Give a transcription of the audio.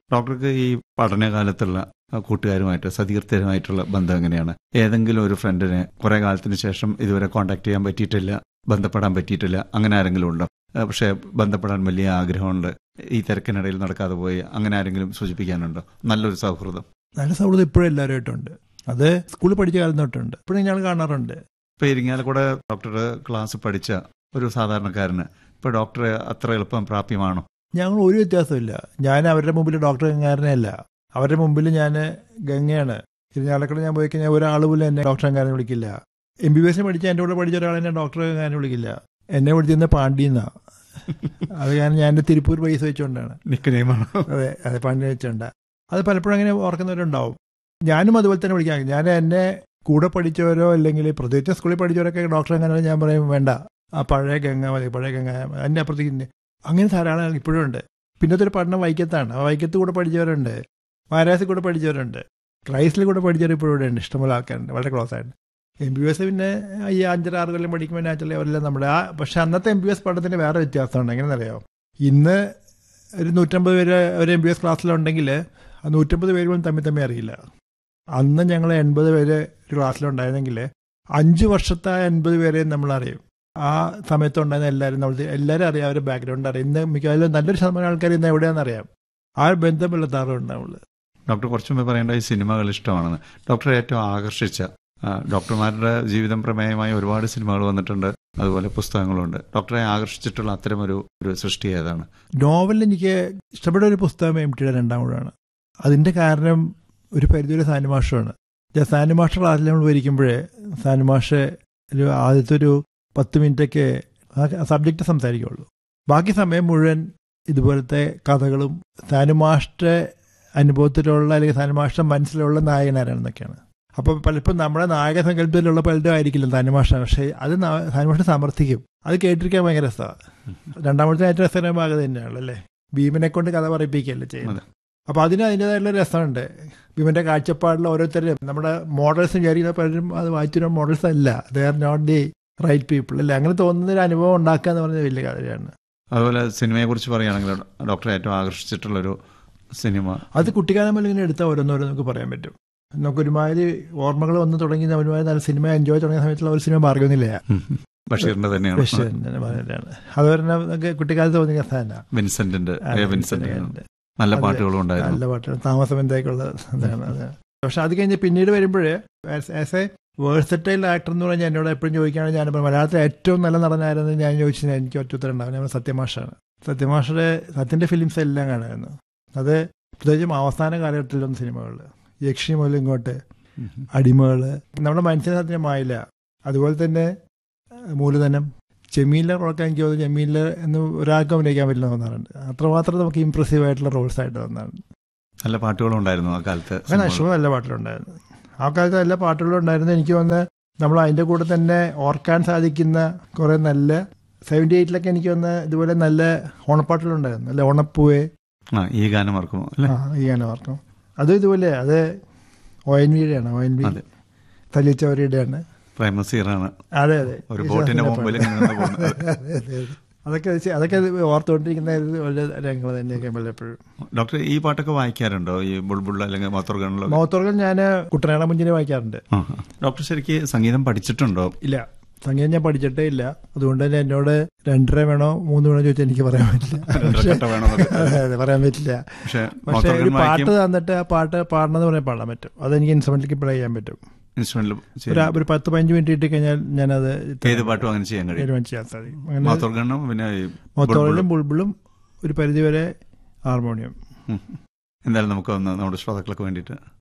ഡോക്ടർക്ക് ഈ പഠനകാലത്തുള്ള കൂട്ടുകാരുമായിട്ട് സതീർത്ഥരുമായിട്ടുള്ള ബന്ധം എങ്ങനെയാണ്? ഏതെങ്കിലും ഒരു ഫ്രണ്ടിനെ കുറെ കാലത്തിന് ശേഷം ഇതുവരെ കോൺടാക്ട് ചെയ്യാൻ പറ്റിയിട്ടില്ല, ബന്ധപ്പെടാൻ പറ്റിയിട്ടില്ല, അങ്ങനെ ആരെങ്കിലും ഉണ്ടോ? പക്ഷെ ബന്ധപ്പെടാൻ വലിയ ആഗ്രഹമുണ്ട്, ഈ തിരക്കിനിടയിൽ നടക്കാതെ പോയി, അങ്ങനെ ആരെങ്കിലും സൂചിപ്പിക്കാനുണ്ടോ? നല്ലൊരു സൗഹൃദം. നല്ല സൗഹൃദം ഇപ്പോഴും എല്ലാവരുമായിട്ടുണ്ട്. അത് സ്കൂളിൽ പഠിച്ച കാലം തൊട്ടുണ്ട്, ഇപ്പോഴും ഞാൻ കാണാറുണ്ട്. ഇപ്പൊ ഇരിങ്ങാലക്കുട ഡോക്ടറുടെ ക്ലാസ് പഠിച്ച ഒരു സാധാരണക്കാരന് ഇപ്പൊ ഡോക്ടറെ അത്ര എളുപ്പം പ്രാപ്യമാണോ? ഞങ്ങൾ ഒരു വ്യത്യാസമില്ല. ഞാൻ അവരുടെ മുമ്പിൽ ഡോക്ടർ ഗംഗാരനെയല്ല, അവരുടെ മുമ്പിൽ ഞാൻ ഗംഗയാണ്. ഇരിങ്ങാലക്കുട ഞാൻ പോയി കഴിഞ്ഞാൽ ഒരാൾ പോലും എന്നെ ഡോക്ടർ ഗംഗാരനെ വിളിക്കില്ല. MBBS പഠിച്ച എൻ്റെ കൂടെ പഠിച്ച ഒരാൾ എന്നെ ഡോക്ടർ ഗംഗാരനെ വിളിക്കില്ല. എന്നെ വിളിച്ചിരുന്ന പാണ്ഡ്യന്നാ. അത് കാരണം ഞാൻ എൻ്റെ തിരുപ്പൂർ പൈസ വെച്ചുകൊണ്ടാണ്. അതെ അതെ, പാണ്ഡ്യ വെച്ചുകൊണ്ട്. അത് പലപ്പോഴും അങ്ങനെ ഓർക്കുന്നവരുണ്ടാവും. ഞാനും അതുപോലെ തന്നെ വിളിക്കാം. ഞാൻ എന്നെ കൂടെ പഠിച്ചവരോ അല്ലെങ്കിൽ പ്രത്യേകിച്ച് സ്കൂളിൽ പഠിച്ചവരൊക്കെ ഡോക്ടർ ഗംഗാരനെ ഞാൻ പറയും വേണ്ട, ആ പഴയ ഗംഗ മതി, പഴയ ഗംഗ. അതിൻ്റെ അപ്പുറത്തേക്ക് അങ്ങനെ ധാരാളം ഇപ്പോഴും ഉണ്ട്. പിന്നത്തെ ഒരു പഠനം വൈക്കത്താണ്. വൈക്കത്ത് കൂടെ പഠിച്ചവരുണ്ട്, മഹാരാജ് കൂടെ പഠിച്ചവരുണ്ട്, ക്രൈസ്റ്റിൽ കൂടെ പഠിച്ചവർ ഇപ്പോഴും ഇവിടെ ഉണ്ട്. ഇഷ്ടംപോലെ ആൾക്കാരുണ്ട്, വളരെ ക്ലോസ് ആയിട്ട്. MBBS പിന്നെ ഈ 5-6 കൊല്ലം പഠിക്കുമ്പോൾ നാച്ചുറലി അവരെല്ലാം നമ്മുടെ പക്ഷെ അന്നത്തെ MBBS പഠനത്തിന് വേറെ വ്യത്യാസമുണ്ട്. എങ്ങനെയെന്നറിയാമോ? ഇന്ന് ഒരു 150 പേര് ഒരു MBBS ക്ലാസ്സിലുണ്ടെങ്കിൽ ആ 150 പേര് പോലും തമ്മിൽ അറിയില്ല. അന്ന് ഞങ്ങൾ 80 പേര് ഒരു ക്ലാസ്സിലുണ്ടായിരുന്നെങ്കിൽ 5 വർഷത്തെ 80 പേരെയും നമ്മളറിയും. ആ സമയത്തുണ്ടായിരുന്ന എല്ലാവരും അറിയാം, അവരുടെ ബാക്ക്ഗ്രൗണ്ട് അറിയാം. ഇന്ന് മിക്കവാറും നല്ലൊരു ശതമാനം ആൾക്കാർ ഇന്ന് എവിടെയാണെന്ന് അറിയാം. ആ ബന്ധം പുലർത്താറുണ്ടാവുള്ളൂ. ഡോക്ടർ കുറച്ചു മുമ്പ് പറയേണ്ട ഈ സിനിമകൾ ഇഷ്ടമാണെന്ന്. ഡോക്ടറെ ഏറ്റവും ആകർഷിച്ച ഡോക്ടർമാരുടെ ജീവിതം പ്രമേയമായി ഒരുപാട് സിനിമകൾ വന്നിട്ടുണ്ട്, അതുപോലെ പുസ്തകങ്ങളുണ്ട്. ഡോക്ടറെ ആകർഷിച്ചിട്ടുള്ള അത്തരം ഒരു സൃഷ്ടി ഏതാണ്? നോവലിൽ എനിക്ക് ഇഷ്ടപ്പെട്ട ഒരു പുസ്തകം MTയുടെ 2ാം ഊഴമാണ്. അതിൻ്റെ കാരണം ഒരു പരിധിവരെ സാനുമാഷമാണ്. സാനുമാഷ ക്ലാസ്സിൽ നമ്മൾ ഇരിക്കുമ്പോഴേ സാനുമാഷ് ആദ്യത്തെ ഒരു 10 മിനിറ്റൊക്കെ സബ്ജക്റ്റ് സംസാരിക്കുള്ളൂ. ബാക്കി സമയം മുഴുവൻ ഇതുപോലത്തെ കഥകളും സാനുമാഷ്ട അനുഭവത്തിലുള്ള അല്ലെങ്കിൽ സാനുമാഷ്ട മനസ്സിലുള്ള നായകനാരാണെന്നൊക്കെയാണ്. അപ്പോൾ പലപ്പോഴും നമ്മുടെ നായക സങ്കല്പത്തിലുള്ള പലരും ആയിരിക്കില്ല സാനുമാഷ്ട, പക്ഷേ അത് സാനുമാഷ്ട സമർത്ഥിക്കും. അത് കേട്ടിരിക്കാൻ ഭയങ്കര രസമാണ്. 2ാമത്തെ ഏറ്റവും രസകരമായ ഭാഗം തന്നെയാണ് അല്ലേ, ഭീമനെ കൊണ്ട് കഥ പറയിപ്പിക്കുകയല്ലേ ചെയ്യുന്നത്. അപ്പോൾ അതിൻ്റെതായിട്ടുള്ള രസമുണ്ട്. ഭീമന്റെ കാഴ്ചപ്പാടിൽ ഓരോരുത്തരും നമ്മുടെ മോഡൽസ് വിചാരിക്കുന്ന പലരും അത് വായിച്ചിരുന്ന മോഡൽസ് അല്ല, they are not the right people അല്ലേ. അങ്ങനെ തോന്നുന്ന ഒരു അനുഭവം ഉണ്ടാക്കുക എന്ന് പറഞ്ഞ വലിയ കാര്യമാണ്. അതുപോലെ സിനിമയെ കുറിച്ച് പറയുകയാണെങ്കിൽ ഡോക്ടറെ ഏറ്റവും ആകർഷിച്ചിട്ടുള്ളൊരു സിനിമ? അത് കുട്ടിക്കാലം മുതൽ ഇങ്ങനെ എടുത്താൽ ഓരോന്നോരോ നമുക്ക് പറയാൻ പറ്റും. നമുക്ക് ഒരുമാതിരി ഓർമ്മകൾ വന്ന് തുടങ്ങി ഒരുമാതിരി നല്ല സിനിമ എൻജോയ് തുടങ്ങിയ സമയത്തുള്ള ഒരു സിനിമ ഭാർഗവനില്ല, ബഷീറിന്റെ തന്നെയാണ്. അതുപോലെ നമുക്ക് കുട്ടിക്കാലത്ത് തോന്നിയ കഥ വിൻസെന്റിന്റെ നല്ല പാട്ടുകളും ഉണ്ടായിരുന്നു. നല്ല പാട്ടുകൾ, താമസം എന്തായിട്ടുള്ള അതാണ്. പക്ഷെ അത് കഴിഞ്ഞ് പിന്നീട് വരുമ്പോഴേ ആസ് എ വേഴ്സറ്റൈൽ ആക്ടർ എന്ന് പറഞ്ഞാൽ എന്നോട് എപ്പോഴും ചോദിക്കുകയാണെങ്കിൽ ഞാൻ മലയാളത്തിലെ ഏറ്റവും നല്ല നടനായിരുന്നു ഞാൻ ചോദിച്ചാൽ എനിക്ക് ഒറ്റ ഉത്തരം ഉണ്ടാവും, ഞാൻ സത്യമാഷാണ്. സത്യൻ്റെ ഫിലിംസ് എല്ലാം കാണുമായിരുന്നു. അത് പ്രത്യേകിച്ചും അവസാന കാലഘട്ടത്തിൽ വന്ന സിനിമകളിൽ യക്ഷി മുതൽ ഇങ്ങോട്ട് അടിമകൾ നമ്മുടെ മനസ്സിന് സത്യമായില്ല. അതുപോലെ തന്നെ മൂലധനം, ജമീലിലെ റോളൊക്കെ എനിക്ക് തോന്നുന്നു ജമീലിൽ എന്ന് ഒരാൾക്കും അഭിനയിക്കാൻ പറ്റില്ല തോന്നാറുണ്ട്. അത്രമാത്രം നമുക്ക് ഇംപ്രസീവ് ആയിട്ടുള്ള റോൾസ് ആയിട്ട് തോന്നാറുണ്ട്. നല്ല പാട്ടുകളും ഉണ്ടായിരുന്നു ആ കാലത്ത്. നഷ്ടവും നല്ല പാട്ടുകളുണ്ടായിരുന്നു ആ കാലത്ത്, നല്ല പാട്ടുകളും ഉണ്ടായിരുന്നു. എനിക്ക് തോന്നുന്നത് നമ്മൾ അതിൻ്റെ കൂടെ തന്നെ ഓർക്കാൻ സാധിക്കുന്ന കുറേ നല്ല 78 എനിക്ക് തോന്നുന്നത് ഇതുപോലെ നല്ല ഓണപ്പാട്ടുകളുണ്ടായിരുന്നു. അല്ലെ, ഓണപ്പൂവേ, ഈ ഗാനം ഓർക്കുമോ? ഈ ഗാനം ഓർക്കും. അതും ഇതുപോലെ അത് ONVയുടെയാണ്, ONV തല്ലിച്ചവരിയുടെയാണ്. അതെ അതെ, അതൊക്കെ ഓർത്തുകൊണ്ടിരിക്കുന്ന രംഗങ്ങൾ തന്നെയൊക്കെ പലപ്പോഴും. ഡോക്ടർ ഈ പാട്ടൊക്കെ വായിക്കാറുണ്ടോ? ഈ ബുൾബുൾ അല്ലെങ്കിൽ മൗത്തോർഗണിലോ? മൗത്തോർഗൺ ഞാൻ കുട്ടനാട മുഞ്ചിനെ വായിക്കാറുണ്ട്. ഡോക്ടർ ശരിക്ക് സംഗീതം പഠിച്ചിട്ടുണ്ടോ? ഇല്ല, സംഗീതം ഞാൻ പഠിച്ചിട്ടേ ഇല്ല. അതുകൊണ്ട് തന്നെ എന്നോട് 2.5 വേണോ 3 വേണോ ചോദിച്ചാൽ എനിക്ക് പറയാൻ പറ്റില്ല. അതെ, പറയാൻ പറ്റില്ല. പക്ഷെ ഒരു പാട്ട് തന്നിട്ട് ആ പാട്ട് പാടണമെന്ന് പറയാൻ പാടാൻ പറ്റും. അതെനിക്ക് ഇൻസ്ട്രുമെന്റിലേക്ക് പ്ലേ ചെയ്യാൻ പറ്റും. ഒരു 10-15 മിനിറ്റ് ഇട്ട് കഴിഞ്ഞാൽ ഞാനത് ഏത് പാട്ടും അങ്ങനെ ചെയ്യാൻ സാധിക്കും. മൗത്തോർഗണും ബുൾബുളും ഒരു പരിധിവരെ ഹാർമോണിയം. എന്തായാലും നമുക്ക് നമ്മുടെ ശ്രോതാക്കൾക്ക് വേണ്ടിയിട്ട്